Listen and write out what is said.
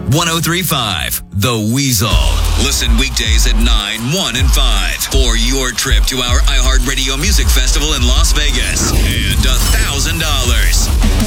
103.5 The Weasel. Listen weekdays at 9, 1, and 5 for your trip to our iHeartRadio Music Festival in Las Vegas.